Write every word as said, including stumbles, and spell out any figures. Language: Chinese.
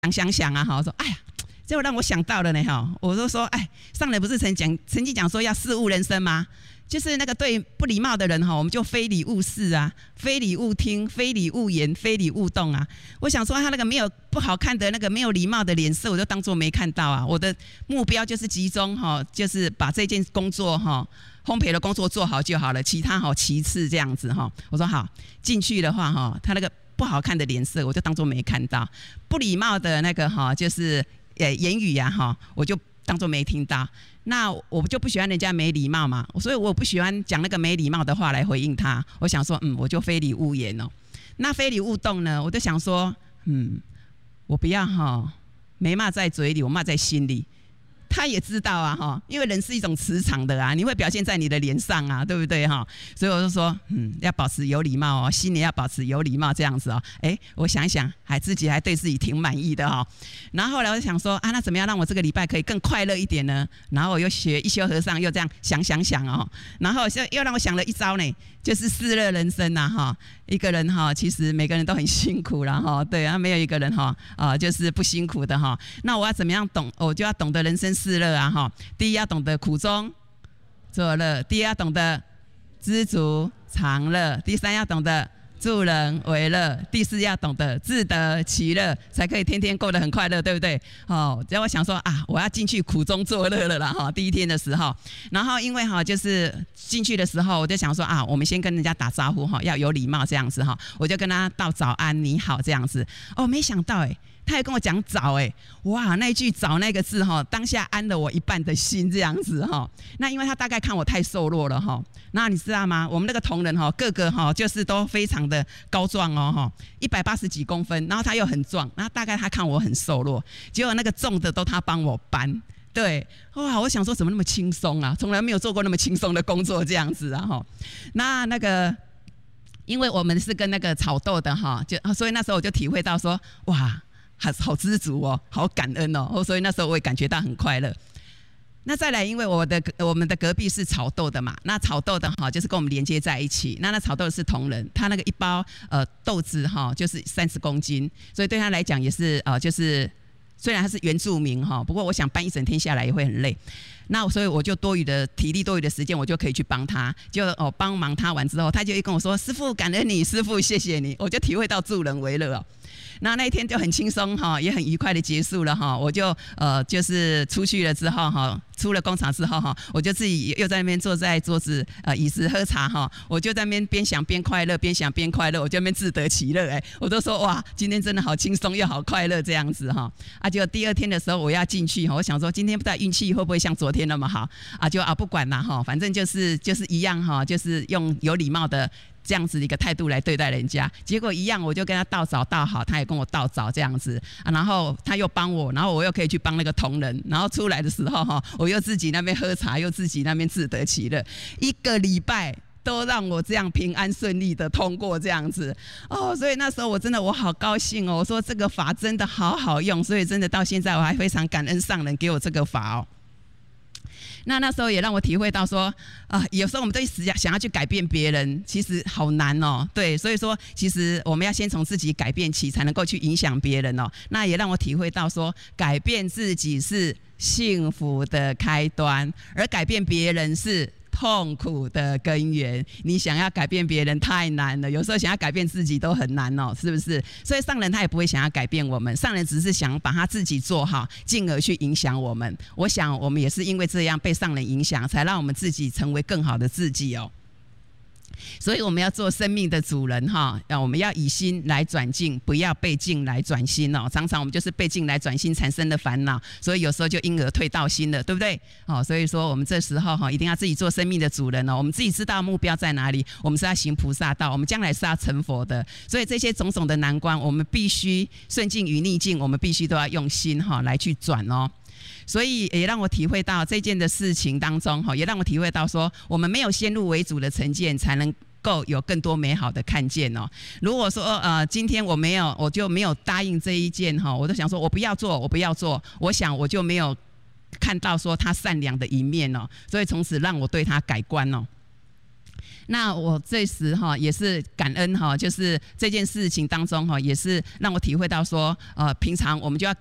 想想想啊，哈，我说哎呀。结果让我想到了呢，哈，我就说，哎，上人不是曾讲，曾经讲说要事物人生吗？就是那个对不礼貌的人哈，我们就非礼勿视啊，非礼勿听，非礼勿言，非礼勿动啊。我想说他那个没有不好看的那个没有礼貌的脸色，我就当作没看到啊。我的目标就是集中哈，就是把这件工作哈，烘焙的工作做好就好了，其他哈其次这样子哈。我说好，进去的话哈，他那个不好看的脸色，我就当作没看到；不礼貌的那个哈，就是呃言语呀、啊、哈，我就当作没听到。那我就不喜欢人家没礼貌嘛，所以我不喜欢讲那个没礼貌的话来回应他。我想说，嗯，我就非礼勿言哦。那非礼勿动呢？我就想说，嗯，我不要哈，没骂在嘴里，我骂在心里。他也知道啊哈，因为人是一种磁场的啊，你会表现在你的脸上啊，对不对哈？所以我就说，嗯，要保持有礼貌哦，心里要保持有礼貌这样子哦。哎，我想一想，还自己还对自己挺满意的哈。然后后来我就想说啊，那怎么样让我这个礼拜可以更快乐一点呢？然后我又学一休和尚，又这样想想想哦，然后又又让我想了一招呢，就是四乐人生呐哈。一个人哈，其实每个人都很辛苦啦哈，对啊，没有一个人哈啊就是不辛苦的哈。那我要怎么样懂？我就要懂得人生四乐啊哈。第一要懂得苦中作乐，第二要懂得知足常乐，第三要懂得助人为乐，第四要懂得自得其乐，才可以天天过得很快乐，对不对？哦，只要我想说啊，我要进去苦中作乐了啦哈。第一天的时候，然后因为哈，就是进去的时候，我就想说啊，我们先跟人家打招呼哈，要有礼貌这样子哈，我就跟他道早安，你好这样子。哦，没想到哎、欸。他还跟我讲早哎，哇，那一句早那个字哈，当下安了我一半的心这样子哈。那因为他大概看我太瘦弱了哈，那你知道吗？我们那个同仁哈，个个哈就是都非常的高壮哦哈，一百八十几公分，然后他又很壮，然后大概他看我很瘦弱，结果那个重的都他帮我搬。对，哇，我想说怎么那么轻松啊？从来没有做过那么轻松的工作这样子啊哈。那那个。因为我们是跟那个炒豆的哈，就所以那时候我就体会到说，哇，好好知足哦，好感恩哦，所以那时候我也感觉到很快乐。那再来，因为我的我们的隔壁是炒豆的嘛，那炒豆的哈就是跟我们连接在一起。那那炒豆的是同仁，他那个一包呃豆子哈就是三十公斤，所以对他来讲也是呃就是虽然他是原住民哈，不过我想搬一整天下来也会很累。那所以我就多余的体力、多余的时间，我就可以去帮他。就哦帮忙他完之后，他就会跟我说：“师父感恩你，师父谢谢你。”我就体会到助人为乐哦。那那一天就很轻松哈，也很愉快的结束了哈。我就呃就是出去了之后哈，出了工厂之后哈，我就自己又在那边坐在桌子呃椅子喝茶哈，我就在那边边想边快乐，边想边快乐，我就在那边自得其乐哎，我都说哇，今天真的好轻松又好快乐这样子哈。啊，结果第二天的时候我要进去哈，我想说今天不知道运气会不会像昨天那么好啊，就啊不管啦哈，反正就是就是一样哈，就是用有礼貌的。这样子的一个态度来对待人家，结果一样，我就跟他道早道好，他也跟我道早这样子啊，然后他又帮我，然后我又可以去帮那个同仁，然后出来的时候哈，我又自己那边喝茶，又自己那边自得其乐，一个礼拜都让我这样平安顺利的通过这样子哦，所以那时候我真的我好高兴哦，我说这个法真的好好用，所以真的到现在我还非常感恩上人给我这个法哦。那那时候也让我体会到说，啊、呃，有时候我们对想想要去改变别人，其实好难哦。对，所以说其实我们要先从自己改变起，才能够去影响别人哦。那也让我体会到说，改变自己是幸福的开端，而改变别人是痛苦的根源。你想要改变别人太难了，有时候想要改变自己都很难哦，是不是？所以上人他也不会想要改变我们，上人只是想把他自己做好，进而去影响我们。我想我们也是因为这样被上人影响，才让我们自己成为更好的自己哦。所以我们要做生命的主人哈，我们要以心来转境，不要被境来转心哦。常常我们就是被境来转心产生的烦恼，所以有时候就因而退道心了，对不对？哦，所以说我们这时候哈，一定要自己做生命的主人哦。我们自己知道目标在哪里，我们是要行菩萨道，我们将来是要成佛的。所以这些种种的难关，我们必须顺境与逆境，我们必须都要用心哈来去转哦。所以也让我体会到这件的事情当中，也让我体会到说，我们没有先入为主的成见，才能够有更多美好的看见哦。如果说呃今天我没有，我就没有答应这一件哈，我就想说我不要做，我不要做，我想我就没有看到说他善良的一面哦，所以从此让我对他改观哦。 那我这时哈也是感恩哈，就是这件事情当中哈，也是让我体会到说，呃，平常我们就要